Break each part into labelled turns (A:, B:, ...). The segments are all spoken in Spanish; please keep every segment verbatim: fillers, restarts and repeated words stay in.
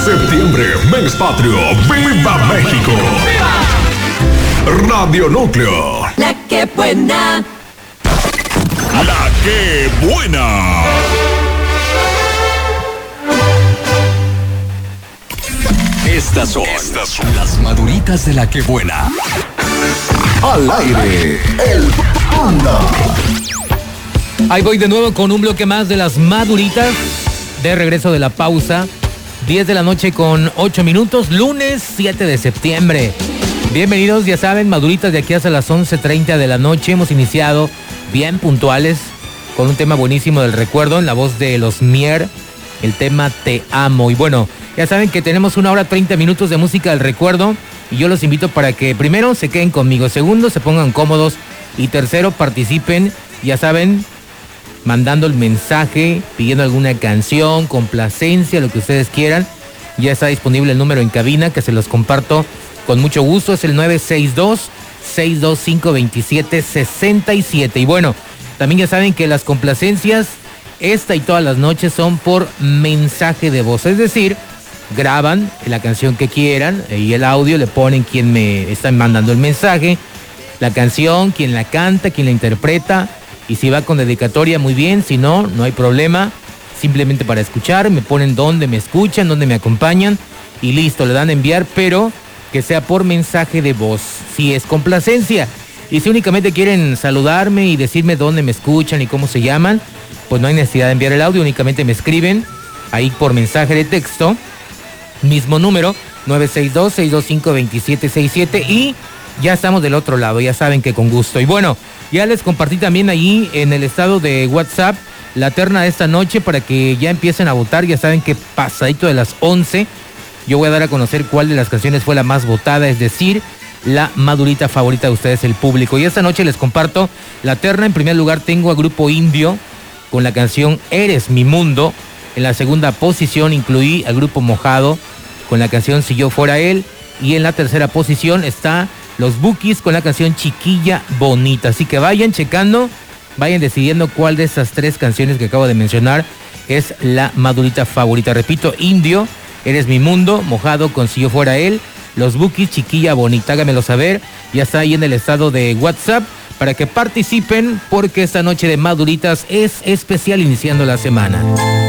A: Septiembre, mes patrio, ¡viva México! ¡Viva! Radio Núcleo.
B: La que buena.
A: La que buena. Estas son, Estas son las maduritas de la que buena. Al aire, el Panda.
C: Ahí voy de nuevo con un bloque más de las maduritas. De regreso de la pausa. diez de la noche con ocho minutos. Lunes siete de septiembre. Bienvenidos, ya saben, maduritas de aquí hasta las once treinta de la noche. Hemos iniciado bien puntuales con un tema buenísimo del recuerdo en la voz de los Mier. El tema Te Amo. Y bueno, ya saben que tenemos una hora treinta minutos de música del recuerdo. Y yo los invito para que primero se queden conmigo. Segundo, se pongan cómodos. Y tercero, participen, ya saben, mandando el mensaje, pidiendo alguna canción, complacencia, lo que ustedes quieran. Ya está disponible el número en cabina que se los comparto con mucho gusto. Es el nueve seis dos, seis dos cinco, dos siete seis siete. Y bueno, también ya saben que las complacencias, esta y todas las noches, son por mensaje de voz. Es decir, graban la canción que quieran y el audio le ponen quién me está mandando el mensaje, la canción, quién la canta, quién la interpreta. Y si va con dedicatoria, muy bien. Si no, no hay problema. Simplemente para escuchar, me ponen dónde me escuchan, dónde me acompañan. Y listo, le dan a enviar, pero que sea por mensaje de voz. Si es complacencia. Y si únicamente quieren saludarme y decirme dónde me escuchan y cómo se llaman, pues no hay necesidad de enviar el audio. Únicamente me escriben ahí por mensaje de texto. Mismo número, nueve seis dos, seis dos cinco, dos siete seis siete. Y ya estamos del otro lado, ya saben que con gusto. Y bueno, ya les compartí también ahí en el estado de WhatsApp la terna de esta noche para que ya empiecen a votar. Ya saben que pasadito de las once yo voy a dar a conocer cuál de las canciones fue la más votada, es decir, la madurita favorita de ustedes, el público. Y esta noche les comparto la terna. En primer lugar tengo a Grupo Indio con la canción Eres Mi Mundo. En la segunda posición incluí al Grupo Mojado con la canción Si Yo Fuera Él. Y en la tercera posición está Los Bukis con la canción Chiquilla Bonita. Así que vayan checando, vayan decidiendo cuál de estas tres canciones que acabo de mencionar es la madurita favorita. Repito, Indio, Eres Mi Mundo, Mojado con Si Yo Fuera Él, Los Bukis, Chiquilla Bonita. Háganmelo saber, ya está ahí en el estado de WhatsApp para que participen, porque esta noche de maduritas es especial iniciando la semana.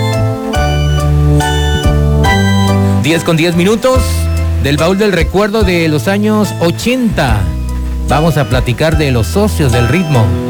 C: diez con diez minutos del baúl del recuerdo de los años ochenta. Vamos a platicar de los socios del ritmo.